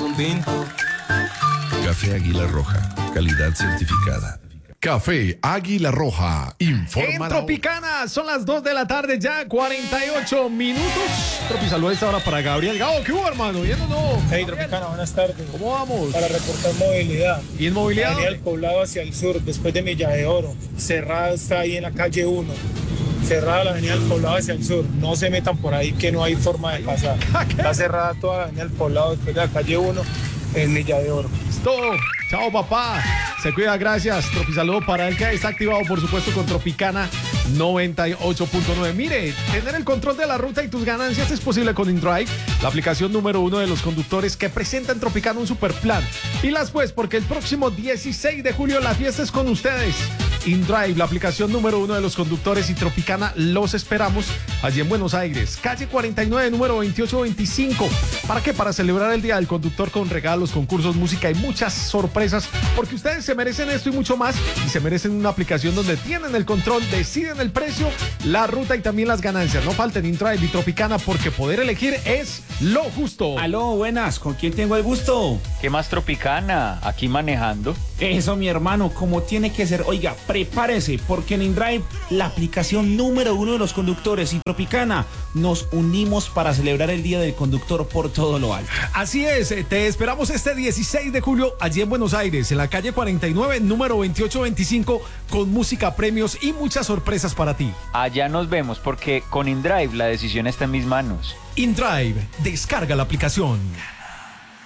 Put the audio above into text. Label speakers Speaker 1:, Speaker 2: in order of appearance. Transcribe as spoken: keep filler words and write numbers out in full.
Speaker 1: un tinto.
Speaker 2: Café Águila Roja, calidad certificada.
Speaker 3: Café Águila Roja, informa.
Speaker 4: En Tropicana son las dos de la tarde, ya cuarenta y ocho minutos. Tropi, saludos a esta hora para Gabriel Gao. ¿Qué hubo, hermano? ¿Bien o no?
Speaker 5: Hey, Tropicana, buenas tardes.
Speaker 4: ¿Cómo vamos?
Speaker 5: Para reportar movilidad.
Speaker 4: ¿Y en movilidad?
Speaker 5: Avenida El Poblado hacia el sur, después de Milla de Oro. Cerrada está ahí en la calle uno. Cerrada la Avenida El Poblado hacia el sur. No se metan por ahí que no hay forma de pasar. Está cerrada toda la Avenida El Poblado después de la calle uno en Milla de Oro.
Speaker 4: Listo. Chao, papá. Se cuida, gracias. Tropi, saludo para él que está activado, por supuesto, con Tropicana noventa y ocho punto nueve. Mire, tener el control de la ruta y tus ganancias es posible con InDrive, la aplicación número uno de los conductores que presenta en Tropicana un super plan. Pilas pues, porque el próximo dieciséis de julio la fiesta es con ustedes. InDrive, la aplicación número uno de los conductores, y Tropicana los esperamos allí en Buenos Aires, calle cuarenta y nueve, número veintiocho veinticinco. ¿Para qué? Para celebrar el Día del Conductor con regalos, concursos, música y muchas sorpresas, porque ustedes se merecen esto y mucho más, y se merecen una aplicación donde tienen el control, deciden el precio, la ruta y también las ganancias. No falten InDrive y Tropicana, porque poder elegir es lo justo.
Speaker 6: Aló, buenas, ¿con quién tengo el gusto?
Speaker 7: ¿Qué más, Tropicana? Aquí manejando.
Speaker 6: Eso, mi hermano, como tiene que ser. Oiga, prepárese, porque en InDrive, la aplicación número uno de los conductores, y Tropicana, nos unimos para celebrar el Día del Conductor por todo lo alto.
Speaker 4: Así es, te esperamos este dieciséis de julio allí en Buenos Aires, en la calle cuarenta y nueve, número veintiocho veinticinco, con música, premios y muchas sorpresas para ti.
Speaker 7: Allá nos vemos, porque con InDrive la decisión está en mis manos.
Speaker 4: InDrive, descarga la aplicación.